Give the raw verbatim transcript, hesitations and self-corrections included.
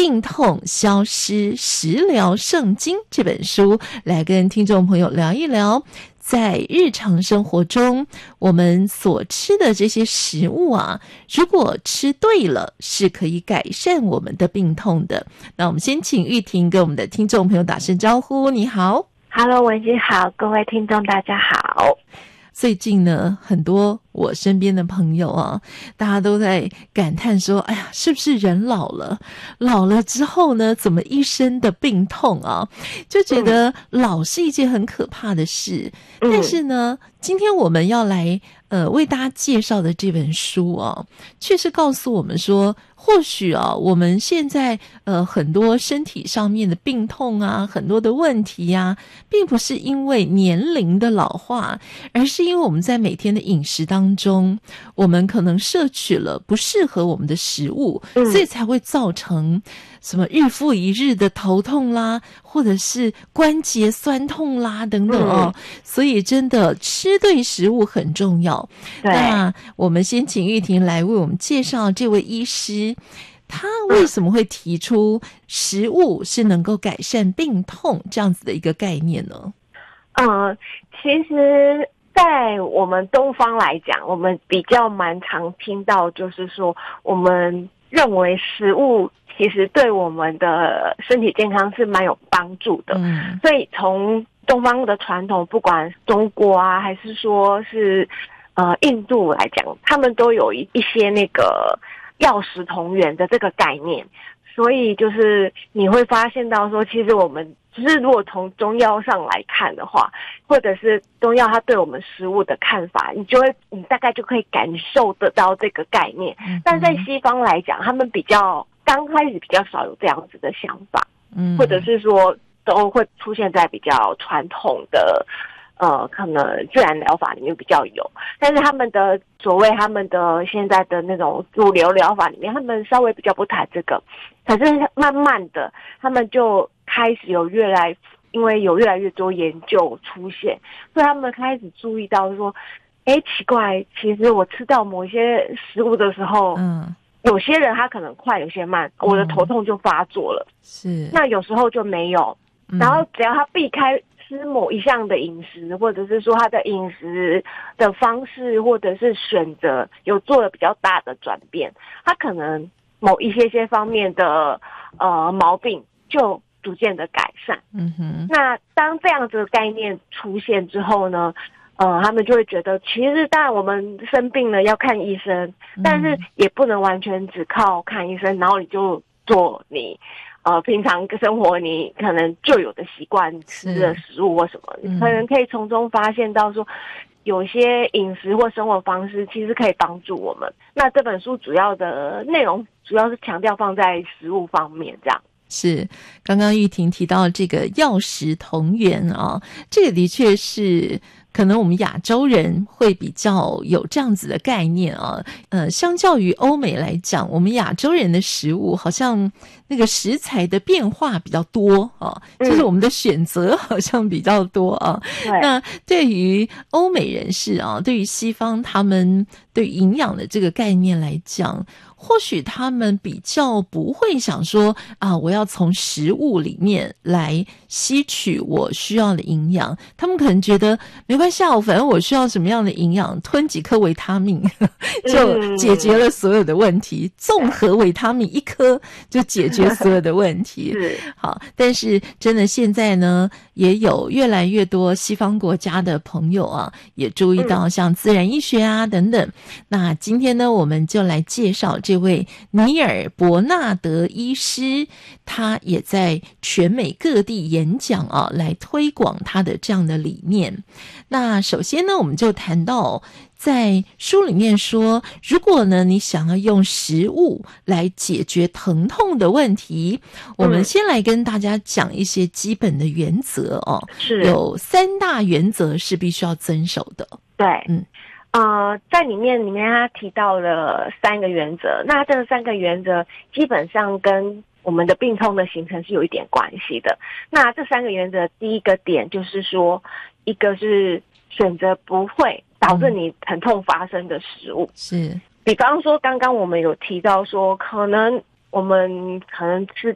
病痛消失食疗圣经》这本书，来跟听众朋友聊一聊在日常生活中我们所吃的这些食物啊，如果吃对了是可以改善我们的病痛的。那我们先请玉婷跟我们的听众朋友打声招呼。你好。 Hello， 文姬好，各位听众大家好。 最近呢，很多我身边的朋友啊，大家都在感叹说，哎呀，是不是人老了老了之后呢，怎么一身的病痛啊，就觉得老是一件很可怕的事。嗯、但是呢，今天我们要来呃为大家介绍的这本书啊，确实告诉我们说，或许啊，我们现在呃很多身体上面的病痛啊，很多的问题啊，并不是因为年龄的老化，而是因为我们在每天的饮食当中，我们可能摄取了不适合我们的食物，嗯、所以才会造成什么日复一日的头痛啦，或者是关节酸痛啦等等哦。嗯、所以真的吃对食物很重要。那我们先请玉婷来为我们介绍这位医师，他为什么会提出食物是能够改善病痛这样子的一个概念呢？ 嗯，其实在我们东方来讲，我们比较蛮常听到，就是说我们认为食物其实对我们的身体健康是蛮有帮助的。嗯，所以从东方的传统，不管中国啊，还是说是呃印度来讲，他们都有一一些那个药食同源的这个概念。所以就是你会发现到说，其实我们只是如果从中药上来看的话，或者是中药它对我们食物的看法，你就会你大概就可以感受得到这个概念。嗯、但在西方来讲，他们比较刚开始比较少有这样子的想法，嗯，或者是说都会出现在比较传统的呃，可能自然疗法里面比较有，但是他们的所谓他们的现在的那种主流疗法里面，他们稍微比较不谈这个。可是慢慢的，他们就开始有越来，因为有越来越多研究出现，所以他们开始注意到说，哎，奇怪，其实我吃到某些食物的时候，嗯，有些人他可能快，有些慢，我的头痛就发作了，是，那有时候就没有，然后只要他避开吃某一项的饮食，或者是说他的饮食的方式或者是选择有做了比较大的转变，他可能某一些些方面的呃毛病就逐渐的改善。嗯哼，那当这样子的概念出现之后呢，呃，他们就会觉得，其实当然我们生病了要看医生，但是也不能完全只靠看医生，然后你就做你呃，平常生活你可能就有的习惯吃的食物或什么，你可能可以从中发现到说，有些饮食或生活方式其实可以帮助我们。那这本书主要的内容主要是强调放在食物方面，这样。 是，刚刚玉婷提到这个药食同源啊，这个的确是可能我们亚洲人会比较有这样子的概念啊，呃，相较于欧美来讲，我们亚洲人的食物好像那个食材的变化比较多啊，就是我们的选择好像比较多啊。嗯、那对于欧美人士啊，对于西方他们对营养的这个概念来讲，或许他们比较不会想说啊，我要从食物里面来吸取我需要的营养，他们可能觉得没关系啊，反正我需要什么样的营养，吞几颗维他命就解决了所有的问题，综合维他命一颗就解决所有的问题。好，但是真的现在呢，也有越来越多西方国家的朋友啊，也注意到像自然医学啊等等。那今天呢，我们就来介绍这位尼尔伯纳德医师，他也在全美各地演讲啊，来推广他的这样的理念。那首先呢，我们就谈到在书里面说，如果呢你想要用食物来解决疼痛的问题，我们先来跟大家讲一些基本的原则哦。是，有三大原则是必须要遵守的。 对，嗯。呃，在里面里面他提到了三个原则，那这三个原则基本上跟我们的病痛的形成是有一点关系的。那这三个原则，第一个点就是说，一个是选择不会导致你疼痛发生的食物，是，比方说刚刚我们有提到说，可能我们可能吃